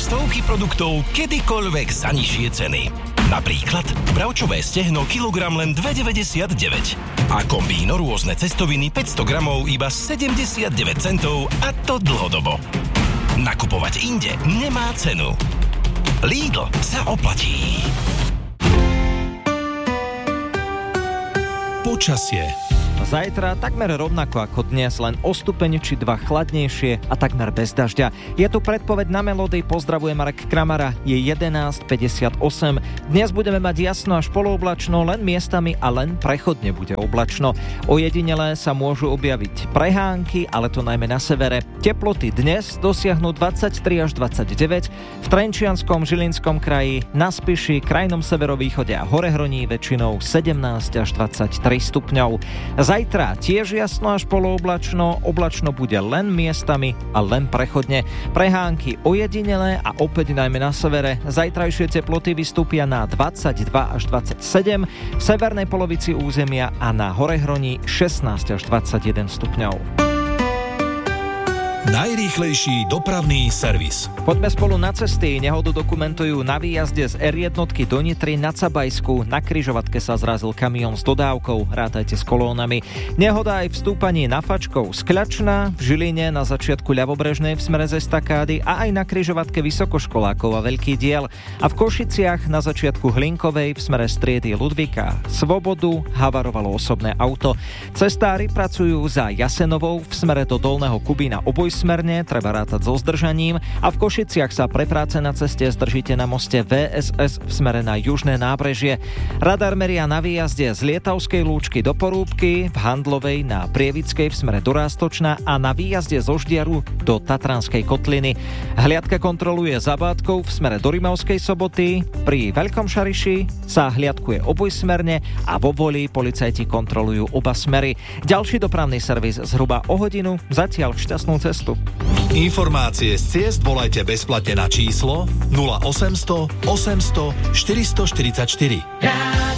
stovky produktov kedykoľvek za nižšie ceny. Napríklad bravčové stehno kilogram len 2,99 a kombíno rôzne cestoviny 500 gramov iba 79 centov, a to dlhodobo. Nakupovať inde nemá cenu. Lidl sa oplatí. Počasie. Zajtra takmer rovnako ako dnes, len o stupeň či dva chladnejšie a takmer bez dažďa. Je tu predpoveď na Melódii, pozdravuje Marek Kramara, je 11:58. Dnes budeme mať jasno až polooblačno, len miestami a len prechodne bude oblačno. Ojedinelé sa môžu objaviť prehánky, ale to najmä na severe. Teploty dnes dosiahnu 23 až 29, v Trenčianskom, Žilinskom kraji, na Spiši, krajnom severovýchode a Horehroní väčšinou 17 až 23 stupňov. Zajtra tiež jasno až polooblačno, oblačno bude len miestami a len prechodne. Prehánky ojedinelé a opäť najmä na severe. Zajtrajšie teploty vystúpia na 22 až 27, v severnej polovici územia a na Horehroní 16 až 21 stupňov. Najrýchlejší dopravný servis. Poďme spolu na cesty. Nehodu dokumentujú na výjazde z R1 do Nitry na Cabajsku. Na križovatke sa zrazil kamión s dodávkou. Rátajte s kolónami. Nehoda aj v stúpaní na Fačkov z Kľačna, v Žiline na začiatku ľavobrežnej v smere z estakády a aj na križovatke Vysokoškolákov a Veľký diel. A v Košiciach na začiatku Hlinkovej v smere striedy Ludvíka Svobodu havarovalo osobné auto. Cestári pracujú za Jasenovou v smere do Dolného Kubína obojsmerne, treba rátať so zdržaním, a v Košiciach sa pre práce na ceste zdržíte na moste VSS v smere na južné nábrežie. Radar meria na výjazde z Lietavskej Lúčky do Porúbky, v Handlovej na Prievickej v smere do Rástočna a na výjazde zo Ždiaru do Tatranskej kotliny. Hliadka kontroluje za Bátkou v smere do Rimavskej Soboty, pri Veľkom Šariši sa hliadkuje obojsmerne a vo Voli policajti kontrolujú oba smery. Ďalší dopravný servis zhruba o hodinu, zatiaľ šťastnú cestu. Informácie z ciest volajte bezplatne na číslo 0800 800 444.